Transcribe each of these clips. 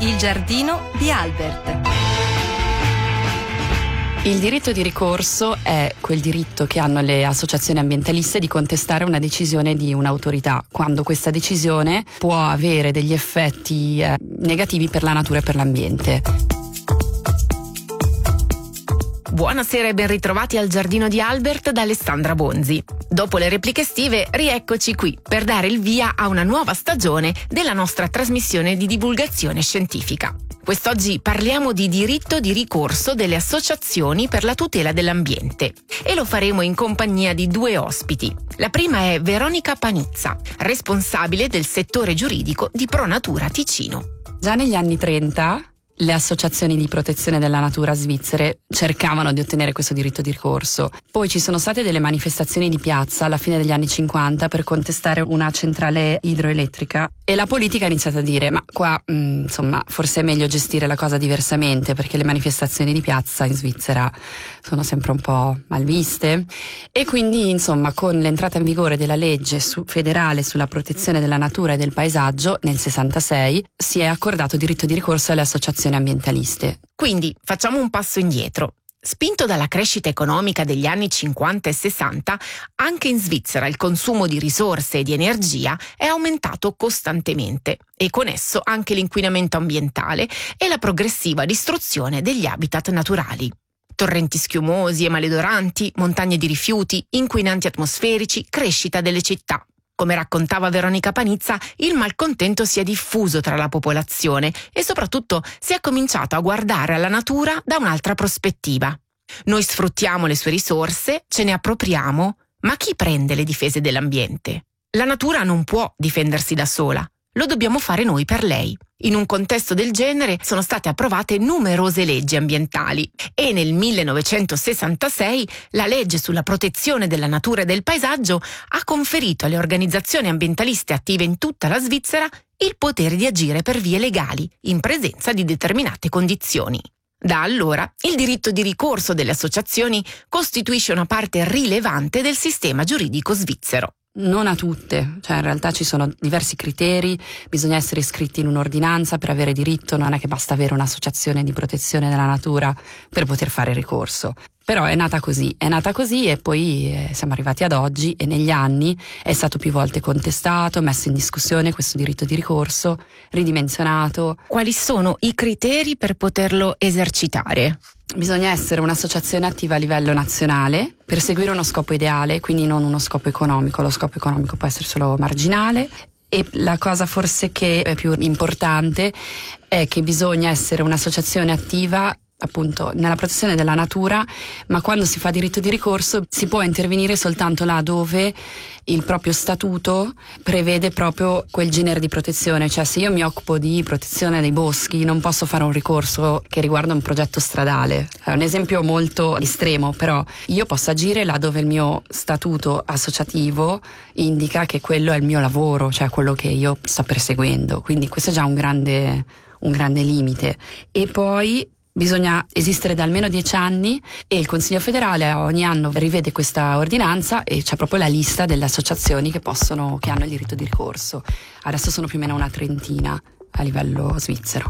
Il giardino di Albert. Il diritto di ricorso è quel diritto che hanno le associazioni ambientaliste di contestare una decisione di un'autorità, quando questa decisione può avere degli effetti negativi per la natura e per l'ambiente. Buonasera e ben ritrovati al Giardino di Albert da Alessandra Bonzi. Dopo le repliche estive, rieccoci qui per dare il via a una nuova stagione della nostra trasmissione di divulgazione scientifica. Quest'oggi parliamo di diritto di ricorso delle associazioni per la tutela dell'ambiente e lo faremo in compagnia di due ospiti. La prima è Veronica Panizza, responsabile del settore giuridico di Pro Natura Ticino. Già negli anni 30 le associazioni di protezione della natura svizzere cercavano di ottenere questo diritto di ricorso. Poi ci sono state delle manifestazioni di piazza alla fine degli anni 50 per contestare una centrale idroelettrica e la politica ha iniziato a dire ma qua insomma forse è meglio gestire la cosa diversamente, perché le manifestazioni di piazza in Svizzera sono sempre un po' malviste, e quindi insomma con l'entrata in vigore della legge federale sulla protezione della natura e del paesaggio nel 66 si è accordato diritto di ricorso alle associazioni ambientaliste. Quindi facciamo un passo indietro. Spinto dalla crescita economica degli anni 50 e 60, anche in Svizzera il consumo di risorse e di energia è aumentato costantemente e con esso anche l'inquinamento ambientale e la progressiva distruzione degli habitat naturali. Torrenti schiumosi e maleodoranti, montagne di rifiuti, inquinanti atmosferici, crescita delle città. Come raccontava Veronica Panizza, il malcontento si è diffuso tra la popolazione e soprattutto si è cominciato a guardare alla natura da un'altra prospettiva. Noi sfruttiamo le sue risorse, ce ne appropriamo, ma chi prende le difese dell'ambiente? La natura non può difendersi da sola, lo dobbiamo fare noi per lei. In un contesto del genere sono state approvate numerose leggi ambientali e nel 1966 la legge sulla protezione della natura e del paesaggio ha conferito alle organizzazioni ambientaliste attive in tutta la Svizzera il potere di agire per vie legali in presenza di determinate condizioni. Da allora il diritto di ricorso delle associazioni costituisce una parte rilevante del sistema giuridico svizzero. Non a tutte, cioè in realtà ci sono diversi criteri, bisogna essere iscritti in un'ordinanza per avere diritto, non è che basta avere un'associazione di protezione della natura per poter fare ricorso. Però è nata così e poi siamo arrivati ad oggi e negli anni è stato più volte contestato, messo in discussione questo diritto di ricorso, ridimensionato. Quali sono i criteri per poterlo esercitare? Bisogna essere un'associazione attiva a livello nazionale, perseguire uno scopo ideale, quindi non uno scopo economico, lo scopo economico può essere solo marginale. E la cosa forse che è più importante è che bisogna essere un'associazione attiva appunto nella protezione della natura, ma quando si fa diritto di ricorso si può intervenire soltanto là dove il proprio statuto prevede proprio quel genere di protezione. Cioè se io mi occupo di protezione dei boschi non posso fare un ricorso che riguarda un progetto stradale. È un esempio molto estremo, però io posso agire là dove il mio statuto associativo indica che quello è il mio lavoro, cioè quello che io sto perseguendo, quindi questo è già un grande limite. E poi bisogna esistere da almeno 10 anni e il Consiglio federale ogni anno rivede questa ordinanza e c'è proprio la lista delle associazioni che hanno il diritto di ricorso. Adesso sono più o meno una trentina a livello svizzero.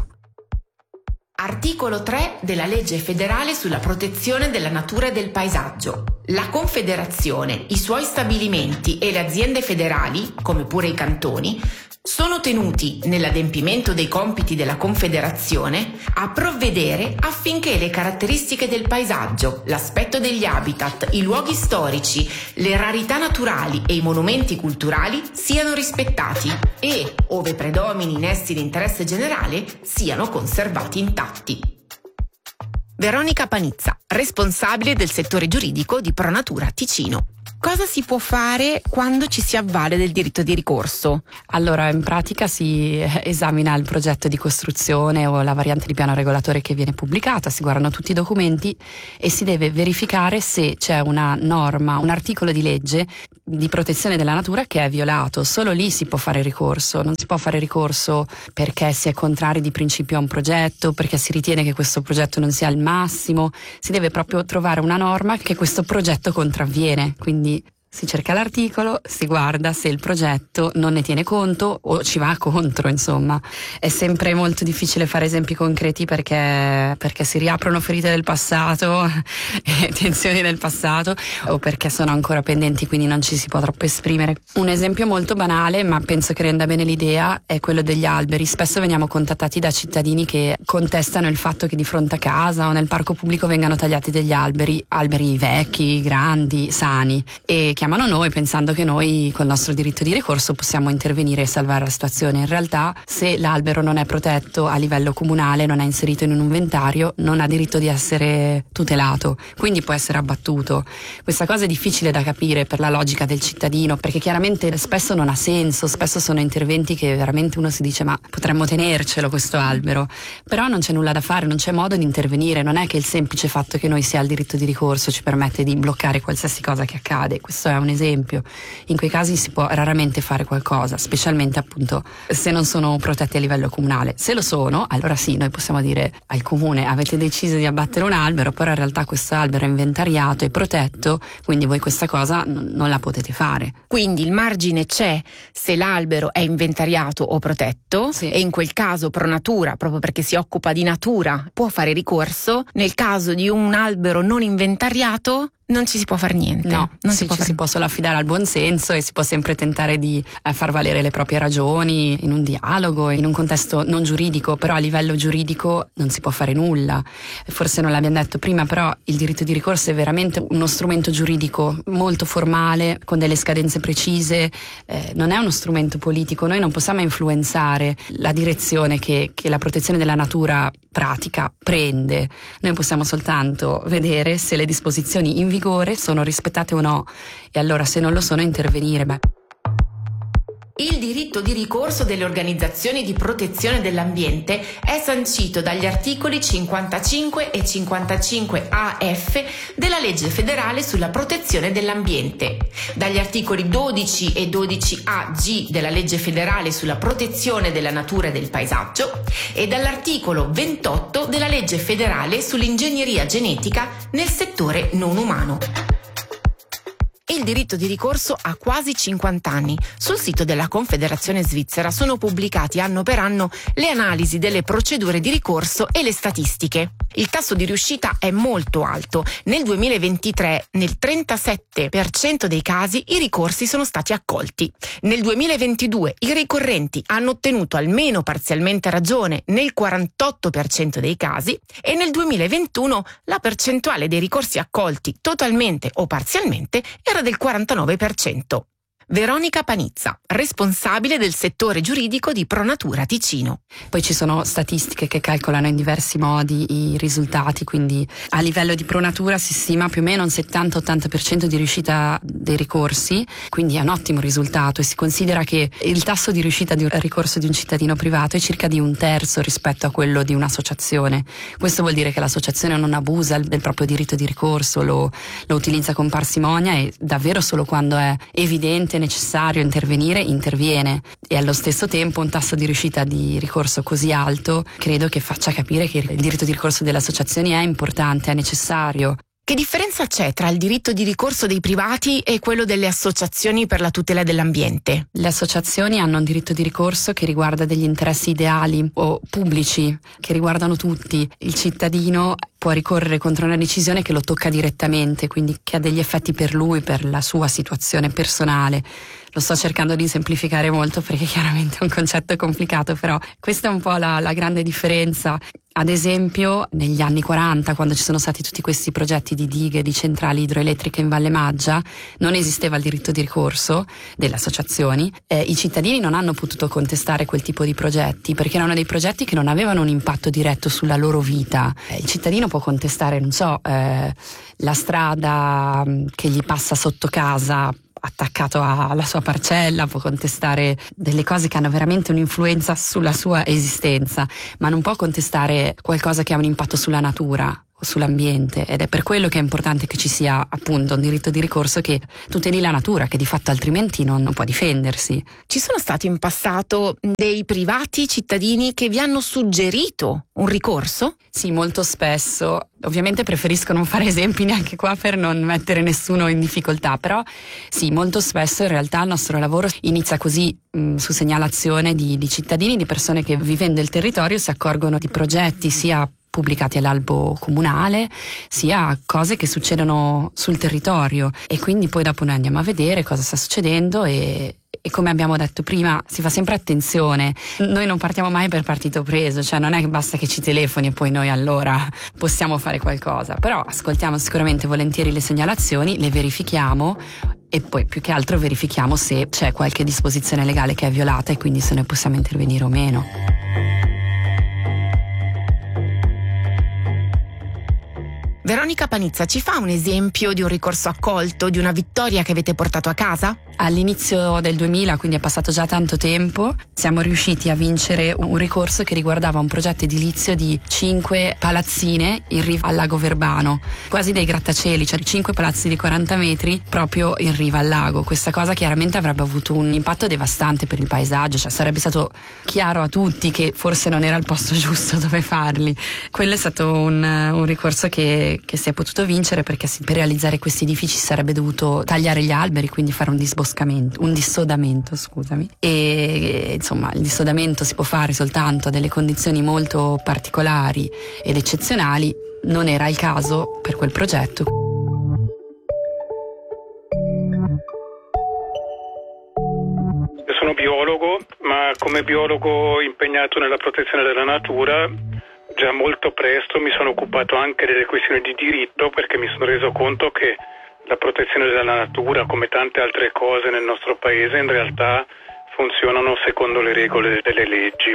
Articolo 3 della legge federale sulla protezione della natura e del paesaggio. La Confederazione, i suoi stabilimenti e le aziende federali, come pure i cantoni, sono tenuti, nell'adempimento dei compiti della Confederazione, a provvedere affinché le caratteristiche del paesaggio, l'aspetto degli habitat, i luoghi storici, le rarità naturali e i monumenti culturali siano rispettati e, ove predomini essi l'interesse generale, siano conservati intatti. Veronica Panizza, responsabile del settore giuridico di Pro Natura Ticino. Cosa si può fare quando ci si avvale del diritto di ricorso? Allora, in pratica si esamina il progetto di costruzione o la variante di piano regolatore che viene pubblicata, si guardano tutti i documenti e si deve verificare se c'è una norma, un articolo di legge di protezione della natura che è violato. Solo lì si può fare ricorso, non si può fare ricorso perché si è contrari di principio a un progetto, perché si ritiene che questo progetto non sia il massimo. Si deve proprio trovare una norma che questo progetto contravviene, quindi Si cerca l'articolo, si guarda se il progetto non ne tiene conto o ci va contro, insomma. È sempre molto difficile fare esempi concreti perché si riaprono ferite del passato, tensioni del passato, o perché sono ancora pendenti, quindi non ci si può troppo esprimere. Un esempio molto banale, ma penso che renda bene l'idea, è quello degli alberi. Spesso veniamo contattati da cittadini che contestano il fatto che di fronte a casa o nel parco pubblico vengano tagliati degli alberi vecchi, grandi, sani, e chiamano noi pensando che noi col nostro diritto di ricorso possiamo intervenire e salvare la situazione. In realtà, se l'albero non è protetto a livello comunale, non è inserito in un inventario, non ha diritto di essere tutelato, quindi può essere abbattuto. Questa cosa è difficile da capire per la logica del cittadino, perché chiaramente spesso non ha senso, spesso sono interventi che veramente uno si dice ma potremmo tenercelo questo albero, però non c'è nulla da fare, non c'è modo di intervenire. Non è che il semplice fatto che noi sia il diritto di ricorso ci permette di bloccare qualsiasi cosa che accade. Questo è un esempio. In quei casi si può raramente fare qualcosa, specialmente appunto se non sono protetti a livello comunale. Se lo sono, allora sì, noi possiamo dire al comune: avete deciso di abbattere un albero, però in realtà questo albero è inventariato e protetto, quindi voi questa cosa non la potete fare. Quindi il margine c'è se l'albero è inventariato o protetto, sì. E in quel caso Pronatura, proprio perché si occupa di natura, può fare ricorso. Nel caso di un albero non inventariato non ci si può fare niente. No, si può solo affidare al buon senso e si può sempre tentare di far valere le proprie ragioni in un dialogo, in un contesto non giuridico, però a livello giuridico non si può fare nulla. Forse non l'abbiamo detto prima, però il diritto di ricorso è veramente uno strumento giuridico molto formale, con delle scadenze precise, non è uno strumento politico. Noi non possiamo influenzare la direzione che la protezione della natura pratica prende. Noi possiamo soltanto vedere se le disposizioni in vigore sono rispettate o no, e allora se non lo sono intervenire. Il diritto di ricorso delle organizzazioni di protezione dell'ambiente è sancito dagli articoli 55 e 55 AF della legge federale sulla protezione dell'ambiente, dagli articoli 12 e 12 AG della legge federale sulla protezione della natura e del paesaggio e dall'articolo 28 della legge federale sull'ingegneria genetica nel settore non umano. Il diritto di ricorso ha quasi 50 anni. Sul sito della Confederazione Svizzera sono pubblicati anno per anno le analisi delle procedure di ricorso e le statistiche. Il tasso di riuscita è molto alto. Nel 2023, nel 37% dei casi, i ricorsi sono stati accolti. Nel 2022, i ricorrenti hanno ottenuto almeno parzialmente ragione nel 48% dei casi e nel 2021 la percentuale dei ricorsi accolti totalmente o parzialmente era del 49%. Veronica Panizza, responsabile del settore giuridico di Pronatura Ticino. Poi ci sono statistiche che calcolano in diversi modi i risultati, quindi a livello di Pronatura si stima più o meno un 70-80% di riuscita dei ricorsi, quindi è un ottimo risultato, e si considera che il tasso di riuscita di un ricorso di un cittadino privato è circa di 1/3 rispetto a quello di un'associazione. Questo vuol dire che l'associazione non abusa del proprio diritto di ricorso, lo utilizza con parsimonia e davvero solo quando è evidente necessario intervenire, interviene, e allo stesso tempo un tasso di riuscita di ricorso così alto credo che faccia capire che il diritto di ricorso delle associazioni è importante, è necessario. Che differenza c'è tra il diritto di ricorso dei privati e quello delle associazioni per la tutela dell'ambiente? Le associazioni hanno un diritto di ricorso che riguarda degli interessi ideali o pubblici, che riguardano tutti. Il cittadino può ricorrere contro una decisione che lo tocca direttamente, quindi che ha degli effetti per lui, per la sua situazione personale. Lo sto cercando di semplificare molto perché chiaramente è un concetto complicato, però questa è un po' la grande differenza. Ad esempio, negli anni 40, quando ci sono stati tutti questi progetti di dighe, di centrali idroelettriche in Valle Maggia, non esisteva il diritto di ricorso delle associazioni. I cittadini non hanno potuto contestare quel tipo di progetti perché erano dei progetti che non avevano un impatto diretto sulla loro vita. Il cittadino può contestare, non so, la strada che gli passa sotto casa attaccato alla sua parcella, può contestare delle cose che hanno veramente un'influenza sulla sua esistenza, ma non può contestare qualcosa che ha un impatto sulla natura sull'ambiente, ed è per quello che è importante che ci sia appunto un diritto di ricorso che tuteli la natura, che di fatto altrimenti non può difendersi. Ci sono stati in passato dei privati cittadini che vi hanno suggerito un ricorso? Sì, molto spesso. Ovviamente preferisco non fare esempi neanche qua per non mettere nessuno in difficoltà, però sì, molto spesso in realtà il nostro lavoro inizia così, su segnalazione di cittadini, di persone che vivendo il territorio si accorgono di progetti sia pubblicati all'albo comunale, sia cose che succedono sul territorio, e quindi poi dopo noi andiamo a vedere cosa sta succedendo e come abbiamo detto prima si fa sempre attenzione. Noi non partiamo mai per partito preso, cioè non è che basta che ci telefoni e poi noi allora possiamo fare qualcosa, però ascoltiamo sicuramente volentieri le segnalazioni, le verifichiamo e poi più che altro verifichiamo se c'è qualche disposizione legale che è violata e quindi se noi possiamo intervenire o meno. Veronica Panizza, ci fa un esempio di un ricorso accolto, di una vittoria che avete portato a casa? All'inizio del 2000, quindi è passato già tanto tempo, siamo riusciti a vincere un ricorso che riguardava un progetto edilizio di 5 palazzine in riva al lago Verbano, quasi dei grattacieli, cioè 5 palazzi di 40 metri proprio in riva al lago. Questa cosa chiaramente avrebbe avuto un impatto devastante per il paesaggio, cioè sarebbe stato chiaro a tutti che forse non era il posto giusto dove farli. Quello è stato un ricorso che si è potuto vincere, perché per realizzare questi edifici si sarebbe dovuto tagliare gli alberi, quindi fare un dissodamento, scusami. E insomma il dissodamento si può fare soltanto a delle condizioni molto particolari ed eccezionali, non era il caso per quel progetto. Io sono biologo, ma come biologo impegnato nella protezione della natura già molto presto mi sono occupato anche delle questioni di diritto, perché mi sono reso conto che la protezione della natura, come tante altre cose nel nostro paese, in realtà funzionano secondo le regole delle leggi.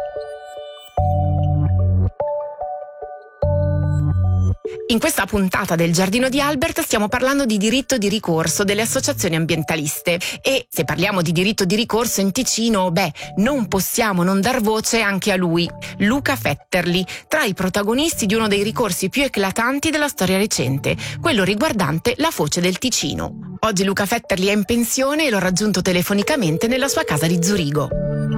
In questa puntata del Giardino di Albert stiamo parlando di diritto di ricorso delle associazioni ambientaliste, e se parliamo di diritto di ricorso in Ticino, non possiamo non dar voce anche a lui, Luca Fetterli, tra i protagonisti di uno dei ricorsi più eclatanti della storia recente, quello riguardante la foce del Ticino. Oggi Luca Fetterli è in pensione e l'ho raggiunto telefonicamente nella sua casa di Zurigo.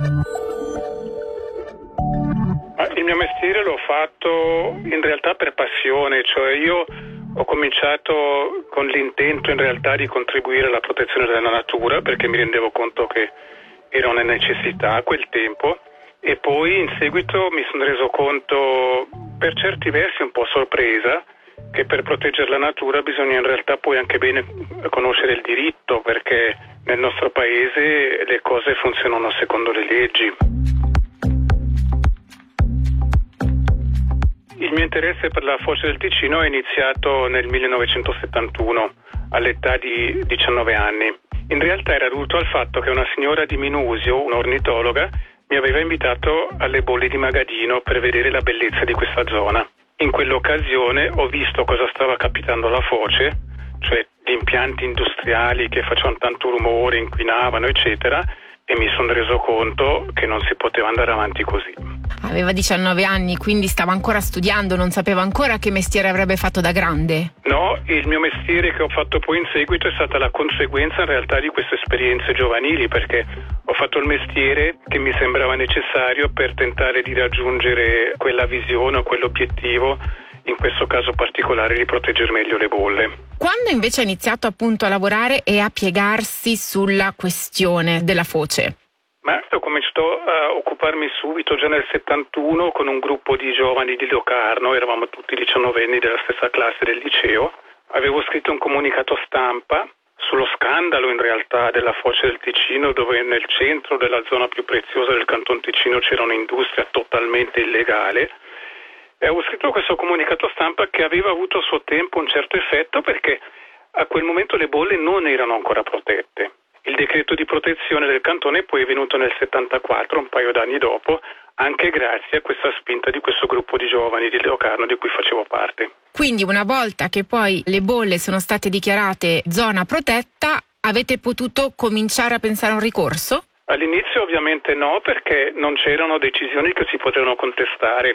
Il mio mestiere l'ho fatto in realtà per passione, cioè io ho cominciato con l'intento in realtà di contribuire alla protezione della natura, perché mi rendevo conto che era una necessità a quel tempo, e poi in seguito mi sono reso conto, per certi versi un po' sorpresa, che per proteggere la natura bisogna in realtà poi anche bene conoscere il diritto, perché nel nostro paese le cose funzionano secondo le leggi. Il mio interesse per la foce del Ticino è iniziato nel 1971, all'età di 19 anni. In realtà era dovuto al fatto che una signora di Minusio, un'ornitologa, mi aveva invitato alle bolle di Magadino per vedere la bellezza di questa zona. In quell'occasione ho visto cosa stava capitando alla foce, cioè gli impianti industriali che facevano tanto rumore, inquinavano, eccetera, e mi sono reso conto che non si poteva andare avanti così. Aveva 19 anni, quindi stava ancora studiando, non sapeva ancora che mestiere avrebbe fatto da grande? No, il mio mestiere che ho fatto poi in seguito è stata la conseguenza in realtà di queste esperienze giovanili, perché ho fatto il mestiere che mi sembrava necessario per tentare di raggiungere quella visione o quell'obiettivo, in questo caso particolare di proteggere meglio le bolle. Quando invece ha iniziato appunto a lavorare e a piegarsi sulla questione della foce? Ma ho cominciato a occuparmi subito, già nel 71, con un gruppo di giovani di Locarno, eravamo tutti 19enni della stessa classe del liceo. Avevo scritto un comunicato stampa sullo scandalo in realtà della foce del Ticino, dove nel centro della zona più preziosa del Canton Ticino c'era un'industria totalmente illegale. E avevo scritto questo comunicato stampa che aveva avuto a suo tempo un certo effetto, perché a quel momento le bolle non erano ancora protette. Il decreto di protezione del cantone poi è venuto nel 74, un paio d'anni dopo, anche grazie a questa spinta di questo gruppo di giovani di Locarno di cui facevo parte. Quindi una volta che poi le bolle sono state dichiarate zona protetta, avete potuto cominciare a pensare a un ricorso? All'inizio ovviamente no, perché non c'erano decisioni che si potevano contestare.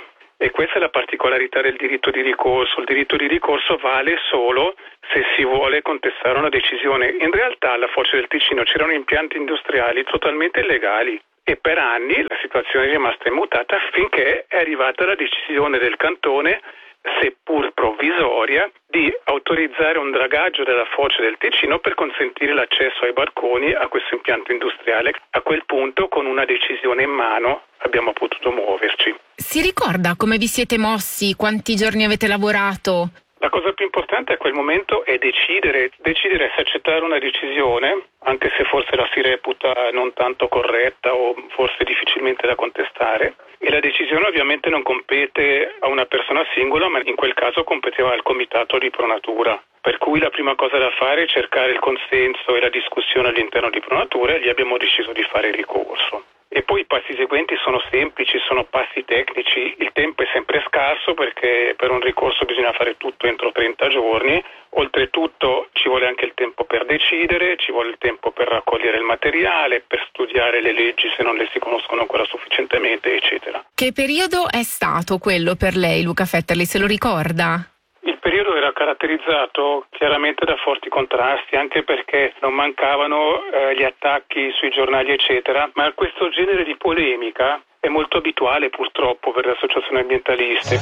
E questa è la particolarità del diritto di ricorso. Il diritto di ricorso vale solo se si vuole contestare una decisione. In realtà alla Foce del Ticino c'erano impianti industriali totalmente illegali e per anni la situazione è rimasta immutata finché è arrivata la decisione del cantone, seppur provvisoria, di autorizzare un dragaggio della Foce del Ticino per consentire l'accesso ai barconi a questo impianto industriale. A quel punto, con una decisione in mano, abbiamo potuto muoverci. Si ricorda come vi siete mossi, quanti giorni avete lavorato? La cosa più importante a quel momento è decidere se accettare una decisione, anche se forse la si reputa non tanto corretta o forse difficilmente da contestare. E la decisione ovviamente non compete a una persona singola, ma in quel caso competeva al comitato di Pronatura. Per cui la prima cosa da fare è cercare il consenso e la discussione all'interno di Pronatura e lì abbiamo deciso di fare il ricorso. E poi i passi seguenti sono semplici, sono passi tecnici. Il tempo è sempre scarso perché per un ricorso bisogna fare tutto entro 30 giorni. Oltretutto ci vuole anche il tempo per decidere, ci vuole il tempo per raccogliere il materiale, per studiare le leggi se non le si conoscono ancora sufficientemente, eccetera. Che periodo è stato quello per lei, Luca Fetterli, se lo ricorda? Il periodo era caratterizzato chiaramente da forti contrasti, anche perché non mancavano gli attacchi sui giornali eccetera, ma questo genere di polemica è molto abituale purtroppo per le associazioni ambientaliste.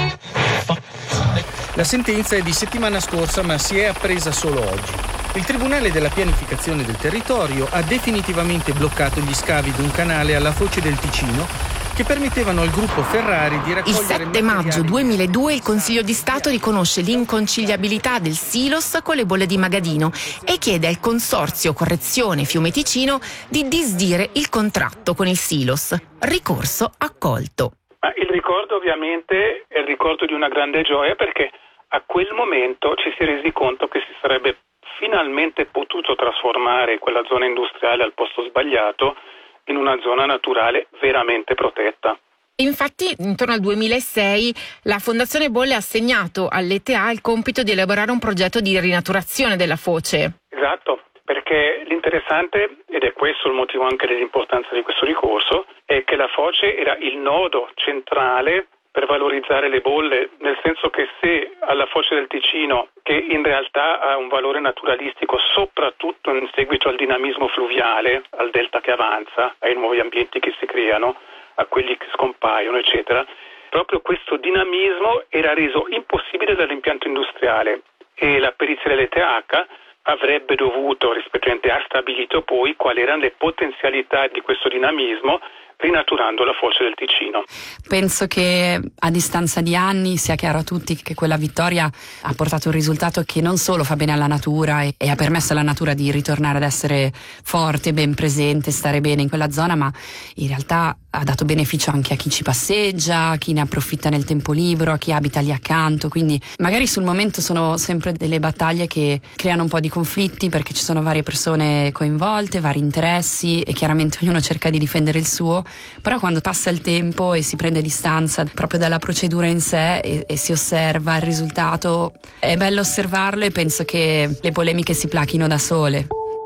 La sentenza è di settimana scorsa, ma si è appresa solo oggi. Il Tribunale della Pianificazione del Territorio ha definitivamente bloccato gli scavi di un canale alla Foce del Ticino che permettevano al gruppo Ferrari di raccogliere... Il 7 maggio 2002 il Consiglio di Stato riconosce l'inconciliabilità del Silos con le bolle di Magadino e chiede al Consorzio Correzione Fiume Ticino di disdire il contratto con il Silos. Ricorso accolto. Ma il ricordo ovviamente è il ricordo di una grande gioia perché a quel momento ci si è resi conto che si sarebbe finalmente potuto trasformare quella zona industriale al posto sbagliato in una zona naturale veramente protetta. Infatti, intorno al 2006, la Fondazione Bolle ha assegnato all'ETA il compito di elaborare un progetto di rinaturazione della foce. Esatto, perché l'interessante, ed è questo il motivo anche dell'importanza di questo ricorso, è che la foce era il nodo centrale per valorizzare le bolle, nel senso che se alla Foce del Ticino, che in realtà ha un valore naturalistico soprattutto in seguito al dinamismo fluviale, al delta che avanza, ai nuovi ambienti che si creano, a quelli che scompaiono, eccetera, proprio questo dinamismo era reso impossibile dall'impianto industriale e la perizia dell'ETH avrebbe dovuto, rispettivamente ha stabilito poi quali erano le potenzialità di questo dinamismo rinaturando la Foce del Ticino. Penso che a distanza di anni sia chiaro a tutti che quella vittoria ha portato un risultato che non solo fa bene alla natura e ha permesso alla natura di ritornare ad essere forte, ben presente, stare bene in quella zona, ma in realtà ha dato beneficio anche a chi ci passeggia, a chi ne approfitta nel tempo libero, a chi abita lì accanto, quindi magari sul momento sono sempre delle battaglie che creano un po' di conflitti perché ci sono varie persone coinvolte, vari interessi e chiaramente ognuno cerca di difendere il suo, però quando passa il tempo e si prende distanza proprio dalla procedura in sé e si osserva il risultato, è bello osservarlo e penso che le polemiche si plachino da sole.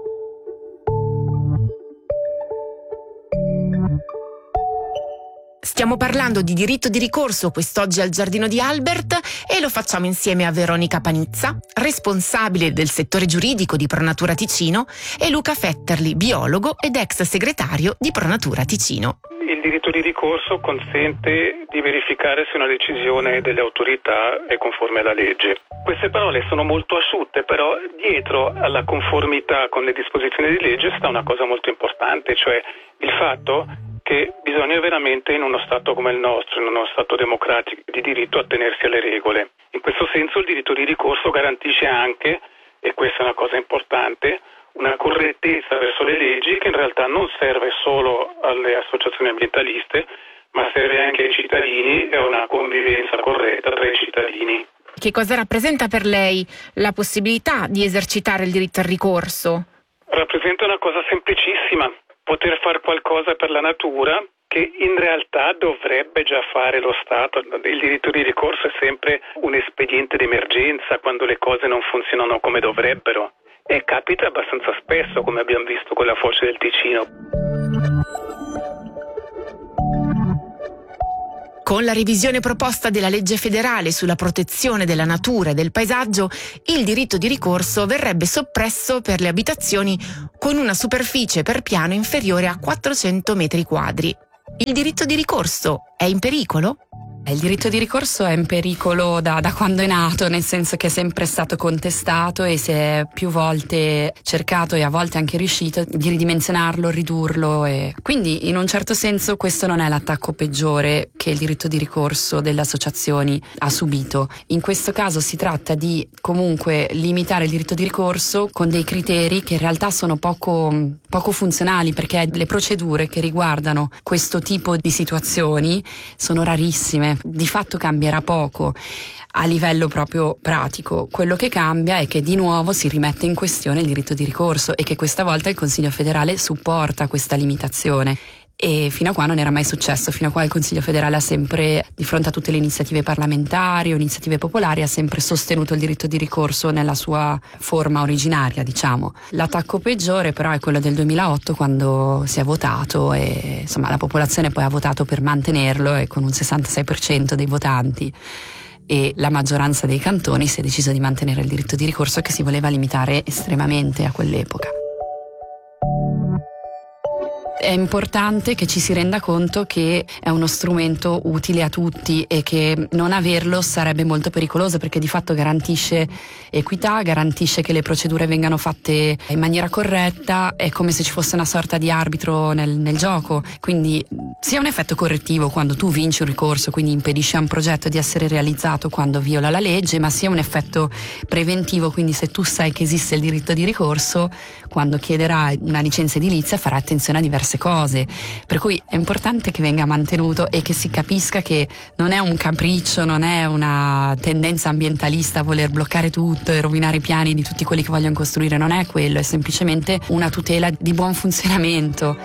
Stiamo parlando di diritto di ricorso quest'oggi al Giardino di Albert e lo facciamo insieme a Veronica Panizza, responsabile del settore giuridico di Pronatura Ticino, e Luca Fetterli, biologo ed ex segretario di Pronatura Ticino. Il diritto di ricorso consente di verificare se una decisione delle autorità è conforme alla legge. Queste parole sono molto asciutte, però dietro alla conformità con le disposizioni di legge sta una cosa molto importante, cioè il fatto che bisogna veramente in uno Stato come il nostro, in uno Stato democratico di diritto, attenersi alle regole. In questo senso il diritto di ricorso garantisce anche, e questa è una cosa importante, una correttezza verso le leggi che in realtà non serve solo alle associazioni ambientaliste, ma serve anche ai cittadini e a una convivenza corretta tra i cittadini. Che cosa rappresenta per lei la possibilità di esercitare il diritto al ricorso? Rappresenta una cosa semplicissima. Poter fare qualcosa per la natura che in realtà dovrebbe già fare lo Stato. Il diritto di ricorso è sempre un espediente d'emergenza quando le cose non funzionano come dovrebbero e capita abbastanza spesso, come abbiamo visto con la Foce del Ticino. Con la revisione proposta della legge federale sulla protezione della natura e del paesaggio, il diritto di ricorso verrebbe soppresso per le abitazioni con una superficie per piano inferiore a 400 metri quadri. Il diritto di ricorso è in pericolo? Il diritto di ricorso è in pericolo da quando è nato, nel senso che è sempre stato contestato e si è più volte cercato e a volte anche riuscito di ridimensionarlo, ridurlo, e quindi in un certo senso questo non è l'attacco peggiore che il diritto di ricorso delle associazioni ha subito. In questo caso si tratta di comunque limitare il diritto di ricorso con dei criteri che in realtà sono poco funzionali, perché le procedure che riguardano questo tipo di situazioni sono rarissime. Di fatto cambierà poco a livello proprio pratico. Quello che cambia è che di nuovo si rimette in questione il diritto di ricorso e che questa volta il Consiglio federale supporta questa limitazione. E fino a qua non era mai successo, fino a qua il Consiglio federale ha sempre, di fronte a tutte le iniziative parlamentari o iniziative popolari, ha sempre sostenuto il diritto di ricorso nella sua forma originaria, diciamo. L'attacco peggiore però è quello del 2008, quando si è votato e insomma la popolazione poi ha votato per mantenerlo, e con un 66% dei votanti e la maggioranza dei cantoni si è deciso di mantenere il diritto di ricorso, che si voleva limitare estremamente a quell'epoca. È importante che ci si renda conto che è uno strumento utile a tutti e che non averlo sarebbe molto pericoloso, perché di fatto garantisce equità, garantisce che le procedure vengano fatte in maniera corretta, è come se ci fosse una sorta di arbitro nel gioco, quindi sia un effetto correttivo quando tu vinci un ricorso, quindi impedisci a un progetto di essere realizzato quando viola la legge, ma sia un effetto preventivo, quindi se tu sai che esiste il diritto di ricorso, quando chiederai una licenza edilizia farai attenzione a diverse cose, per cui è importante che venga mantenuto e che si capisca che non è un capriccio, non è una tendenza ambientalista a voler bloccare tutto e rovinare i piani di tutti quelli che vogliono costruire, non è quello, è semplicemente una tutela di buon funzionamento.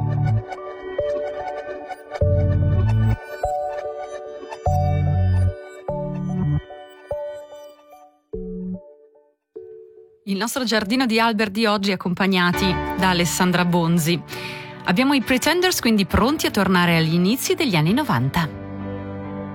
Il nostro giardino di alberi di oggi è accompagnati da Alessandra Bonzi. Abbiamo i Pretenders quindi pronti a tornare agli inizi degli anni 90.